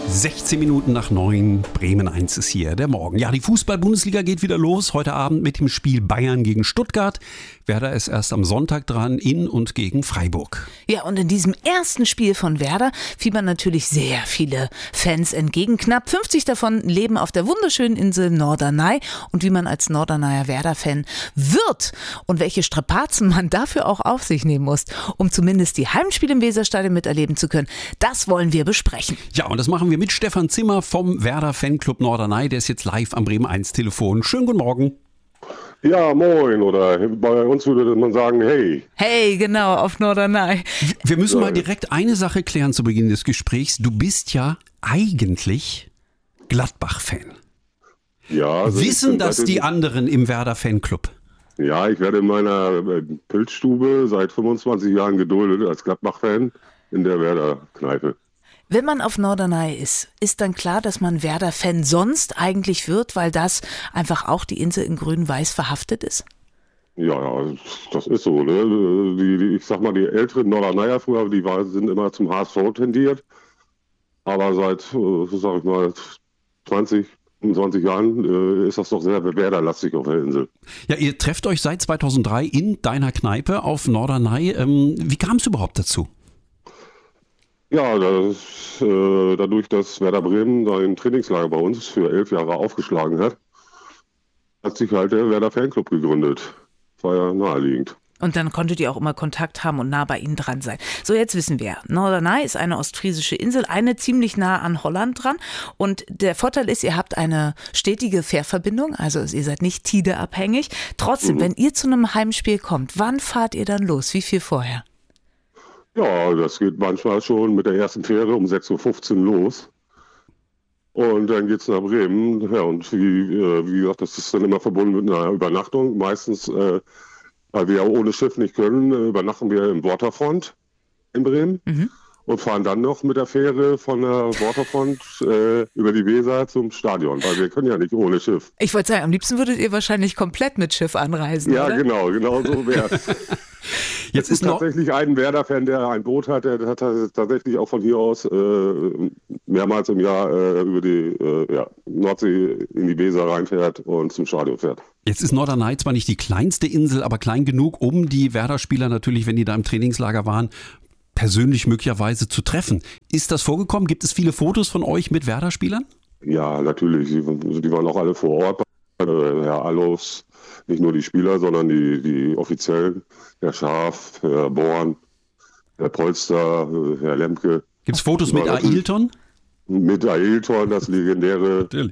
16 Minuten nach 9, Bremen 1 ist hier, der Morgen. Ja, die Fußball-Bundesliga geht wieder los, heute Abend mit dem Spiel Bayern gegen Stuttgart. Werder ist erst am Sonntag dran, in und gegen Freiburg. Ja, und in diesem ersten Spiel von Werder fiebern natürlich sehr viele Fans entgegen. Knapp 50 davon leben auf der wunderschönen Insel Norderney. Und wie man als Norderneyer Werder-Fan wird und welche Strapazen man dafür auch auf sich nehmen muss, um zumindest die Heimspiele im Weserstadion miterleben zu können, das wollen wir besprechen. Ja, und das machen wir mit Stefan Zimmer vom Werder Fanclub Norderney. Der ist jetzt live am Bremen 1 Telefon. Schönen guten Morgen. Ja, moin, oder bei uns würde man sagen, hey. Hey, genau, auf Norderney. Wir müssen mal direkt eine Sache klären zu Beginn des Gesprächs. Du bist ja eigentlich Gladbach-Fan. Ja. Also wissen das die anderen im Werder Fanclub? Ja, ich werde in meiner Pilzstube seit 25 Jahren geduldet als Gladbach-Fan in der Werder-Kneipe. Wenn man auf Norderney ist dann klar, dass man Werder-Fan sonst eigentlich wird, weil das einfach auch die Insel in grün-weiß verhaftet ist? Ja, das ist so. Ne? Ich sag mal, die älteren Norderneyer früher, sind immer zum HSV tendiert. Aber seit, sag ich mal, 20, 25 Jahren ist das doch sehr Werder-lastig auf der Insel. Ja, ihr trefft euch seit 2003 in deiner Kneipe auf Norderney. Wie kam es überhaupt dazu? Ja, dadurch, dass Werder Bremen sein Trainingslager bei uns für 11 Jahre aufgeschlagen hat sich halt der Werder Fanclub gegründet. War ja naheliegend. Und dann konntet ihr auch immer Kontakt haben und nah bei ihnen dran sein. So, jetzt wissen wir, Norderney ist eine ostfriesische Insel, eine ziemlich nah an Holland dran. Und der Vorteil ist, ihr habt eine stetige Fährverbindung, also ihr seid nicht tideabhängig. Trotzdem, wenn ihr zu einem Heimspiel kommt, wann fahrt ihr dann los? Wie viel vorher? Ja, das geht manchmal schon mit der ersten Fähre um 6.15 Uhr los. Und dann geht es nach Bremen. Ja, und wie gesagt, das ist dann immer verbunden mit einer Übernachtung. Meistens, weil wir ja ohne Schiff nicht können, übernachten wir im Waterfront in Bremen und fahren dann noch mit der Fähre von der Waterfront über die Weser zum Stadion, weil wir können ja nicht ohne Schiff. Ich wollte sagen, am liebsten würdet ihr wahrscheinlich komplett mit Schiff anreisen, ja, oder? Genau so wäre es. Jetzt ist tatsächlich ein Werder-Fan, der ein Boot hat, der hat tatsächlich auch von hier aus mehrmals im Jahr über die Nordsee in die Weser reinfährt und zum Stadion fährt. Jetzt ist Norderney zwar nicht die kleinste Insel, aber klein genug, um die Werder-Spieler natürlich, wenn die da im Trainingslager waren, persönlich möglicherweise zu treffen. Ist das vorgekommen? Gibt es viele Fotos von euch mit Werder-Spielern? Ja, natürlich. Die waren auch alle vor Ort. Herr Allofs, nicht nur die Spieler, sondern die Offiziellen. Herr Schaaf, Herr Born, Herr Polster, Herr Lemke. Gibt es Fotos mit Ailton? Mit Ailton, das legendäre. Natürlich.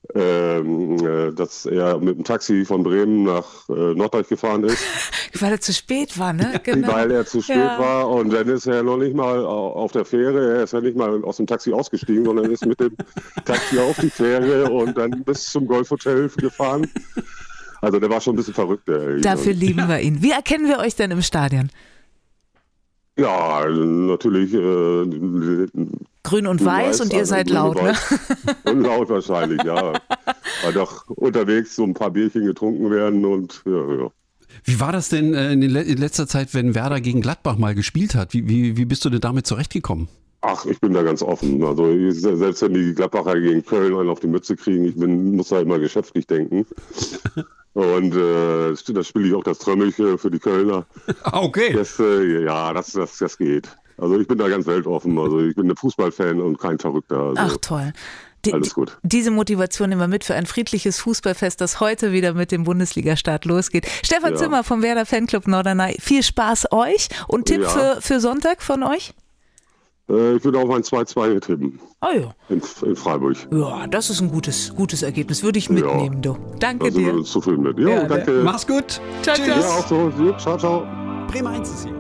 Dass er mit dem Taxi von Bremen nach Norddeich gefahren ist. Weil er zu spät war, ne? Genau. Weil er zu spät war und dann ist er noch nicht mal auf der Fähre, er ist ja nicht mal aus dem Taxi ausgestiegen, sondern ist mit dem Taxi auf die Fähre und dann bis zum Golfhotel gefahren. Also der war schon ein bisschen verrückt. Dafür lieben wir ihn. Wie erkennen wir euch denn im Stadion? Ja, natürlich grün und weiß und ihr seid laut, ne? Und laut wahrscheinlich, ja. Weil doch unterwegs so ein paar Bierchen getrunken werden und ja. Wie war das denn in letzter Zeit, wenn Werder gegen Gladbach mal gespielt hat? Wie bist du denn damit zurechtgekommen? Ach, ich bin da ganz offen. Also selbst wenn die Gladbacher gegen Köln einen auf die Mütze kriegen, muss da immer geschäftlich denken. Und da spiele ich auch das Trömmelche für die Kölner. Okay. Das geht. Also ich bin da ganz weltoffen. Also ich bin ein Fußballfan und kein Verrückter. Also ach toll. Alles gut. Diese Motivation nehmen wir mit für ein friedliches Fußballfest, das heute wieder mit dem Bundesliga-Start losgeht. Stefan Zimmer vom Werder Fanclub Norderney. Viel Spaß euch und Tipp für Sonntag von euch? Ich würde auf ein 2-2 tippen. Oh ja. In Freiburg. Ja, das ist ein gutes Ergebnis. Würde ich mitnehmen, du. Danke dir. Da sind wir zufrieden mit. Ja, danke. Mach's gut. Ciao, ciao. Ja, auch so. Ciao, ciao. Bremen 1 ist hier.